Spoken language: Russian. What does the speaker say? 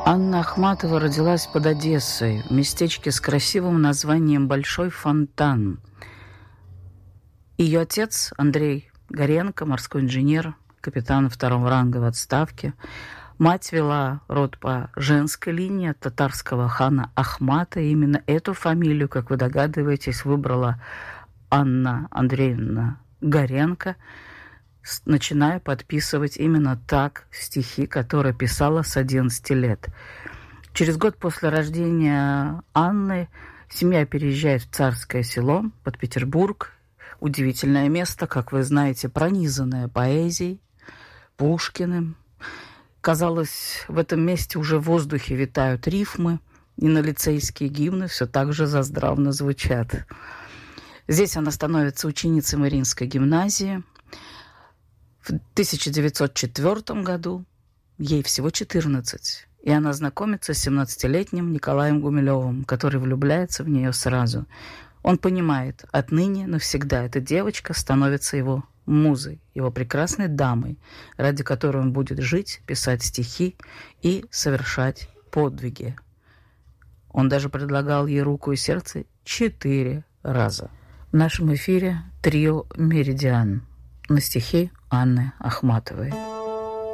Анна Ахматова родилась под Одессой, в местечке с красивым названием Большой Фонтан. Ее отец Андрей Горенко, морской инженер, капитан второго ранга в отставке. Мать вела род по женской линии от татарского хана Ахмата. И именно эту фамилию, как вы догадываетесь, выбрала Анна Андреевна Горенко, начиная подписывать именно так стихи, которые писала с 11 лет. Через год после рождения Анны семья переезжает в Царское Село под Петербург. Удивительное место, как вы знаете, пронизанное поэзией, Пушкиным. Казалось, в этом месте уже в воздухе витают рифмы, и на лицейские гимны все так же заздравно звучат. Здесь она становится ученицей Мариинской гимназии. В 1904 году ей всего 14, и она знакомится с 17-летним Николаем Гумилевым, который влюбляется в нее сразу. Он понимает, отныне навсегда эта девочка становится его музой, его прекрасной дамой, ради которой он будет жить, писать стихи и совершать подвиги. Он даже предлагал ей руку и сердце 4 раза. В нашем эфире трио «Меридиан» на стихи Анны Ахматовой.